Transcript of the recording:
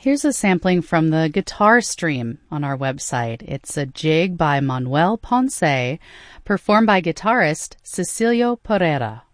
Here's a sampling from the guitar stream on our website. It's a jig by Manuel Ponce, performed by guitarist Cecilio Pereira.